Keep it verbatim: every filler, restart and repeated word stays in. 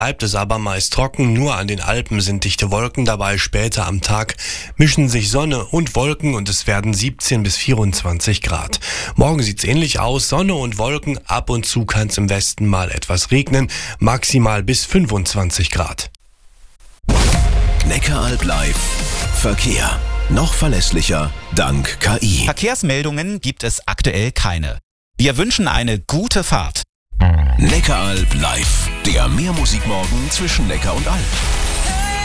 Bleibt es aber meist trocken, nur an den Alpen sind dichte Wolken dabei. Später am Tag mischen sich Sonne und Wolken und es werden siebzehn bis vierundzwanzig Grad. Morgen sieht's ähnlich aus, Sonne und Wolken, ab und zu kann es im Westen mal etwas regnen, maximal bis fünfundzwanzig Grad. Neckaralb live. Verkehr. Noch verlässlicher dank K I. Verkehrsmeldungen gibt es aktuell keine. Wir wünschen eine gute Fahrt. Neckaralb live. Der Mehrmusikmorgen zwischen Neckar und Alb.